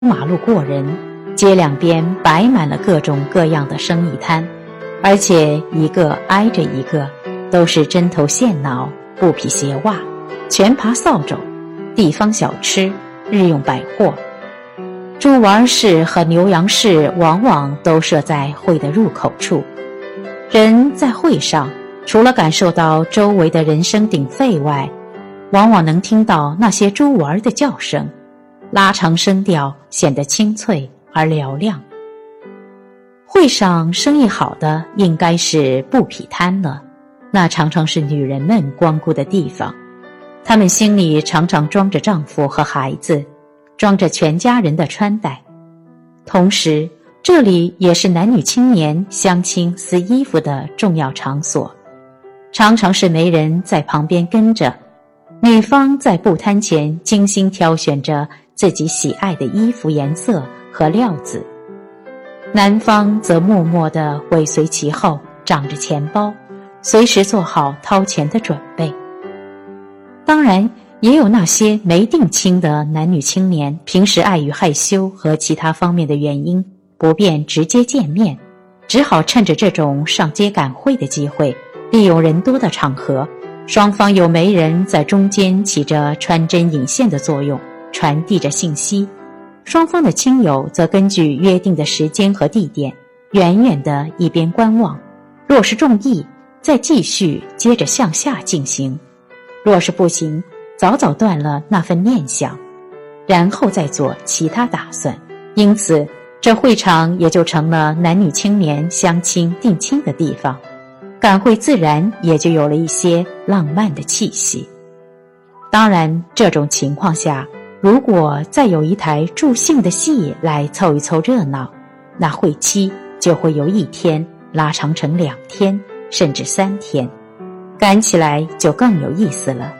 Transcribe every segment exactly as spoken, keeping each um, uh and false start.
马路过人，街两边摆满了各种各样的生意摊，而且一个挨着一个，都是针头线脑、布匹鞋袜、拳耙扫帚、地方小吃、日用百货。猪丸市和牛羊市往往都设在会的入口处，人在会上除了感受到周围的人声鼎沸外，往往能听到那些猪丸的叫声，拉长声调，显得清脆而嘹亮。会上生意好的应该是布匹摊了，那常常是女人们光顾的地方，她们心里常常装着丈夫和孩子，装着全家人的穿戴。同时这里也是男女青年相亲撕衣服的重要场所，常常是媒人在旁边跟着，女方在布摊前精心挑选着自己喜爱的衣服颜色和料子，男方则默默地尾随其后，掌着钱包，随时做好掏钱的准备。当然也有那些没定亲的男女青年，平时碍于害羞和其他方面的原因，不便直接见面，只好趁着这种上街赶会的机会，利用人多的场合，双方有媒人在中间起着穿针引线的作用，传递着信息，双方的亲友则根据约定的时间和地点，远远地一边观望，若是中意，再继续接着向下进行，若是不行，早早断了那份念想，然后再做其他打算。因此这会场也就成了男女青年相亲定亲的地方，赶会自然也就有了一些浪漫的气息。当然这种情况下，如果再有一台助兴的戏来凑一凑热闹，那会期就会由一天拉长成两天甚至三天，赶起来就更有意思了。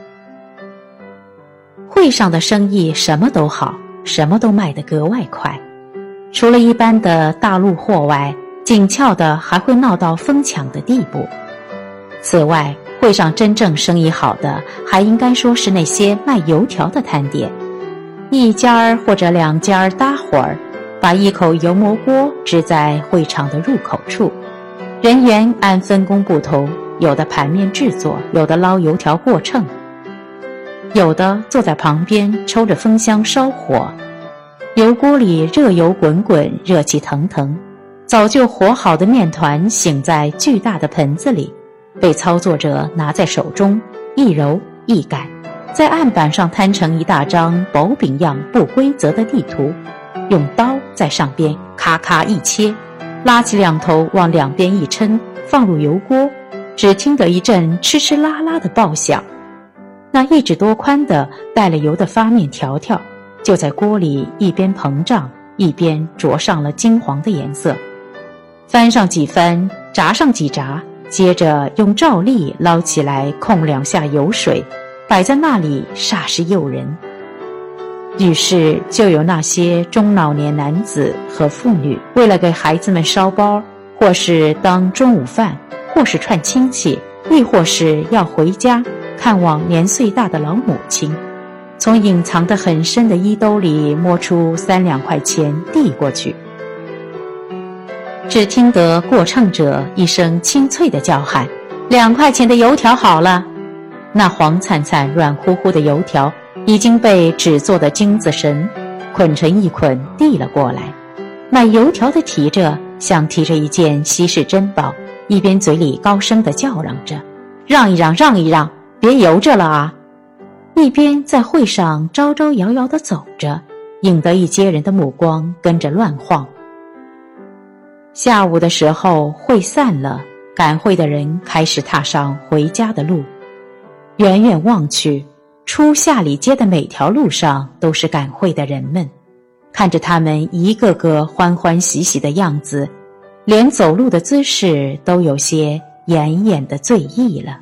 会上的生意什么都好，什么都卖得格外快，除了一般的大陆货外，紧俏的还会闹到疯抢的地步。此外，会上真正生意好的还应该说是那些卖油条的摊点，一家或者两家搭伙儿，把一口油馍锅支在会场的入口处，人员按分工不同，有的盘面制作，有的捞油条过秤，有的坐在旁边抽着风香烧火，油锅里热油滚滚，热气腾腾，早就和好的面团醒在巨大的盆子里，被操作者拿在手中，一揉一擀，在案板上摊成一大张薄饼样不规则的地图，用刀在上边咔咔一切，拉起两头往两边一抻，放入油锅，只听得一阵哧哧啦啦的爆响。那一指多宽的带了油的发面条条，就在锅里一边膨胀，一边着上了金黄的颜色，翻上几番，炸上几炸，接着用照例捞起来，控两下油水，摆在那里煞是诱人。于是就有那些中老年男子和妇女，为了给孩子们烧包，或是当中午饭，或是串亲戚，亦或是要回家看望年岁大的老母亲，从隐藏得很深的衣兜里摸出三两块钱递过去。只听得过秤者一声清脆的叫喊，两块钱的油条好了。那黄灿灿软乎乎的油条已经被纸做的金子绳捆成一捆递了过来，卖油条的提着像提着一件稀世珍宝，一边嘴里高声地叫嚷着，让一让让一让，别油着了啊，一边在会上招招摇摇地走着，引得一街人的目光跟着乱晃。下午的时候会散了，赶会的人开始踏上回家的路，远远望去，出下里街的每条路上都是赶会的人们，看着他们一个个欢欢喜喜的样子，连走路的姿势都有些奄奄的醉意了。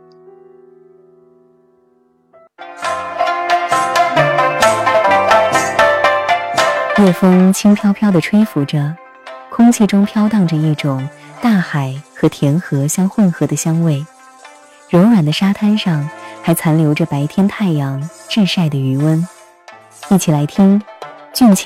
夜风轻飘飘地吹拂着，空气中飘荡着一种大海和田河相混合的香味，柔软的沙滩上还残留着白天太阳炙晒的余温。一起来听俊